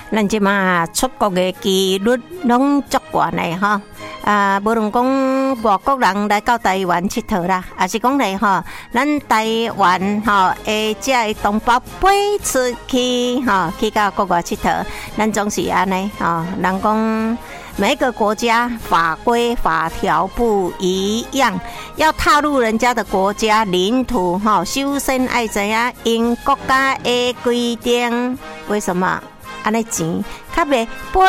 咱即马出国的几率拢足悬的吼。无论讲外国人来到台湾佚佗啦，还是讲咧吼，咱台湾吼的这同胞飞出去吼，去到国外佚佗，咱总是安尼吼。人讲每一个国家法规法条不一样，要踏入人家的国家领土吼，首先爱知影因国家的规定，为什么？安尼钱较袂